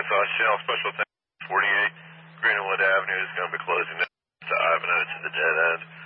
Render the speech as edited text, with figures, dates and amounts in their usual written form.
Sauce Channel Special 48, Greenwood Avenue is going to be closing to Ivanhoe to the dead end.